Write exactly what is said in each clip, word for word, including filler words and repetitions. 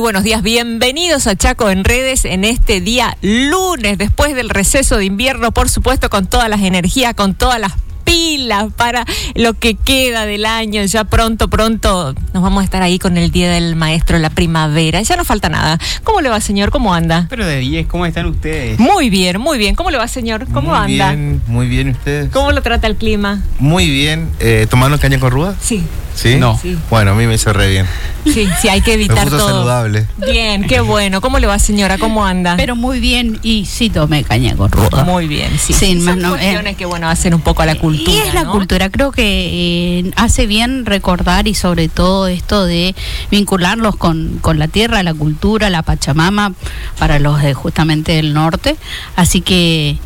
buenos días, bienvenidos a Chaco en Redes en este día lunes, después del receso de invierno, por supuesto, con todas las energías, con todas las pilas para lo que queda del año. Ya pronto, pronto nos vamos a estar ahí con el Día del Maestro, la primavera, ya no falta nada. ¿Cómo le va, señor? ¿Cómo anda? Pero de diez, ¿cómo están ustedes? Muy bien, muy bien. ¿Cómo le va, señor? ¿Cómo muy anda? Muy bien, muy bien, ¿ustedes? ¿Cómo lo trata el clima? Muy bien. Eh, ¿Tomando caña con ruda? Sí. ¿Sí? No. Sí. Bueno, a mí me hizo re bien. Sí, sí, hay que evitar me puso todo. saludable. Bien, qué bueno. ¿Cómo le va, señora? ¿Cómo anda? Pero muy bien, y sí tomé caña con ruda. Muy bien, sí. Sí, Son más no, cuestiones eh, que, bueno, hacen un poco a la cultura, Y es la ¿no? cultura, creo que eh, hace bien recordar y sobre todo esto de vincularlos con, con la tierra, la cultura, la Pachamama, para los de justamente del norte. Así que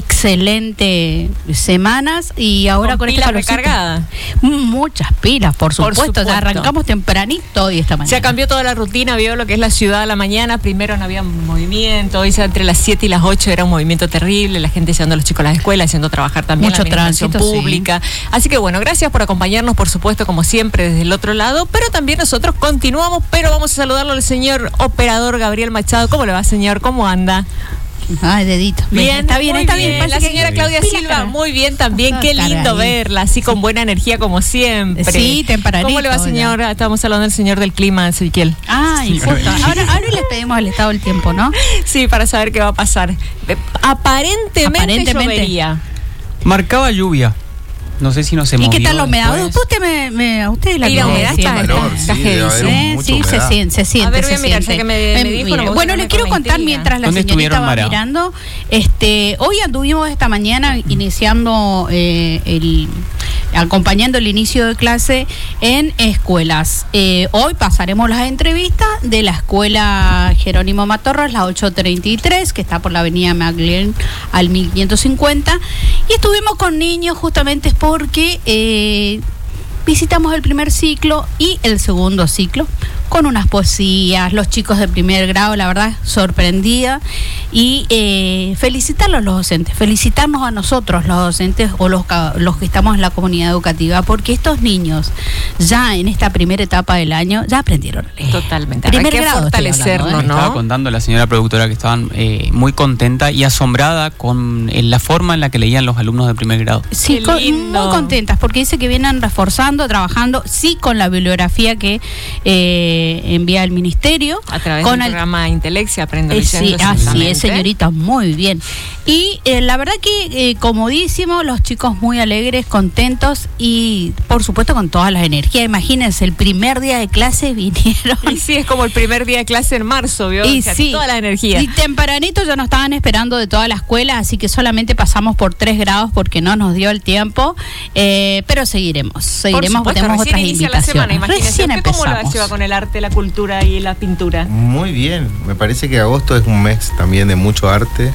excelente semanas y ahora con con, pilas este recargadas. Muchas pilas, por Por supuesto. supuesto. Arrancamos tempranito hoy esta mañana. Ya cambió toda la rutina, vio lo que es la ciudad a la mañana. Primero no había movimiento, hoy ya entre las siete y las ocho era un movimiento terrible, la gente llevando a los chicos a la escuela, haciendo trabajar también Mucho la administración tránsito, pública. Sí. Así que bueno, gracias por acompañarnos, por supuesto, como siempre, desde el otro lado, pero también nosotros continuamos, pero vamos a saludarlo al señor operador Gabriel Machado. ¿Cómo le va, señor? ¿Cómo anda? Ay, dedito. Bien, está bien, muy está bien. La Parece señora que- Claudia Pila, Silva, cara. muy bien también. Qué Caray. lindo verla, así con buena energía como siempre. Sí, tempranito. ¿Cómo le va, señora? Estamos hablando del señor del clima, Ezequiel. Ay, Sí, justo. Ahora, ahora les pedimos el estado del tiempo, ¿no? Sí, para saber qué va a pasar. Eh, Aparentemente, Aparentemente. llovería. Marcaba lluvia. No sé si no se ¿Y movió qué tal la humedad? después. Usted me, me, a ustedes la Y la que- humedad sí, está- bueno. Calor, está sí, heavy, debe haber ¿sí? Eh, mucha sí, se humedad. siente, se siente. A ver, voy se a mirar, ya siente. que me- me Eh, dijo, no me gusta bueno, que les me quiero comenten. contar mientras la ¿Dónde señorita estuvieron, va Mara? mirando. Este, hoy anduvimos esta mañana iniciando eh, el acompañando el inicio de clase en escuelas. Eh, hoy pasaremos las entrevistas de la escuela Jerónimo Matorras, la ocho treinta y tres, que está por la avenida Magdalena al mil quinientos cincuenta. Y estuvimos con niños justamente porque eh, visitamos el primer ciclo y el segundo ciclo con unas poesías, los chicos de primer grado, la verdad, sorprendida. Y eh, felicitarlos los docentes, felicitarnos a nosotros los docentes o los, los que estamos en la comunidad educativa, porque estos niños ya en esta primera etapa del año ya aprendieron a leer. Totalmente. Primer Hay que grado estoy fortalecerlo, hablando, ¿eh? Me estaba ¿no? contando la señora productora que estaban eh, muy contenta y asombrada con eh, la forma en la que leían los alumnos de primer grado. Sí, Qué con- lindo. muy contentas, porque dice que vienen reforzando, trabajando, sí, con la bibliografía que eh, envía el ministerio. A través con del el- programa Intelexia, Aprendo Eh, Leyendo. sí, así exactamente. es, señorita, muy bien. Y eh, la verdad que, eh, comodísimo, los chicos muy alegres, contentos y, por supuesto, con todas las energías. Imagínense, el primer día de clase vinieron. Y sí, es como el primer día de clase en marzo, ¿vio? Y O sea, sí, toda la energía. y tempranito ya nos estaban esperando de toda la escuela, así que solamente pasamos por tres grados porque no nos dio el tiempo, eh, pero seguiremos, seguiremos, Por supuesto, tenemos recién otras inicia la invitaciones. semana, imagínese. Recién ¿Usted cómo lo empezamos. lleva con el arte, la cultura y la pintura? Muy bien. Me parece que agosto es un mes también de mucho arte.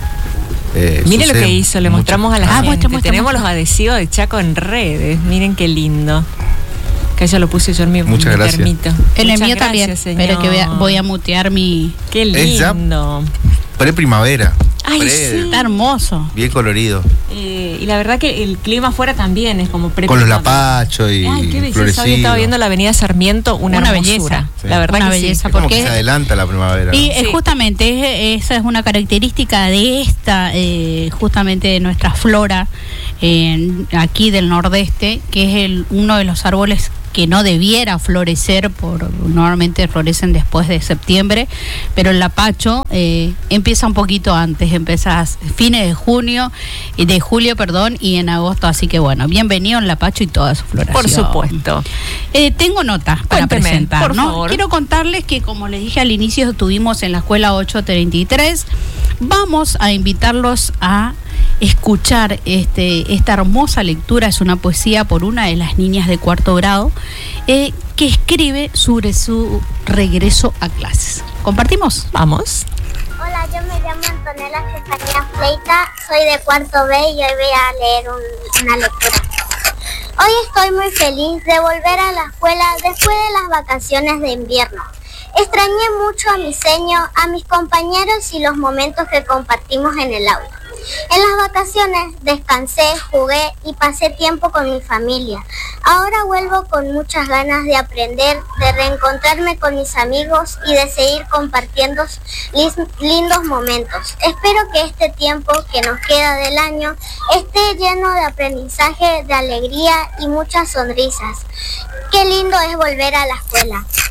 Eh, Mire lo sucede que hizo, le mucho- mostramos a la Ah, gente. muestra, muestra, Tenemos muestra. los adhesivos de Chaco en redes. Miren qué lindo. Que ya lo puse yo en mi, Muchas mi gracias. termito. En el Muchas mío también, gracias, pero que voy a, señor. voy a mutear mi... Qué Es ya- lindo. Pre-primavera. Ay, Pre- sí. Está hermoso. Bien colorido. Eh, y la verdad que el clima afuera también es como pre Con los lapachos y Ay, qué belleza. Hoy florecidos. estaba viendo la avenida Sarmiento, una, Una hermosura. belleza. Sí. La verdad Una que sí. belleza. Es como porque- que se adelanta la primavera. Y ¿no? eh, Sí. justamente es- esa es una característica de esta, eh, justamente de nuestra flora eh, aquí del nordeste, que es el, uno de los árboles que no debiera florecer, por normalmente florecen después de septiembre, pero el lapacho eh, empieza un poquito antes, empieza a fines de junio, y de julio, perdón, y en agosto, así que bueno, bienvenido el lapacho y toda su floración. Por supuesto. Eh, tengo notas para Cuénteme, presentar, por ¿no? favor. Quiero contarles que, como les dije al inicio, estuvimos en la escuela ocho treinta y tres. Vamos a invitarlos a escuchar este, esta hermosa lectura. Es una poesía por una de las niñas de cuarto grado eh, que escribe sobre su regreso a clases. ¿Compartimos? Vamos. Hola, yo me llamo Antonella Estefanía Fleita, soy de cuarto B y hoy voy a leer un- una lectura. Hoy estoy muy feliz de volver a la escuela después de las vacaciones de invierno. Extrañé mucho a mi seño, a mis compañeros y los momentos que compartimos en el aula. En las vacaciones descansé, jugué y pasé tiempo con mi familia. Ahora vuelvo con muchas ganas de aprender, de reencontrarme con mis amigos y de seguir compartiendo lindos momentos. Espero que este tiempo que nos queda del año esté lleno de aprendizaje, de alegría y muchas sonrisas. Qué lindo es volver a la escuela.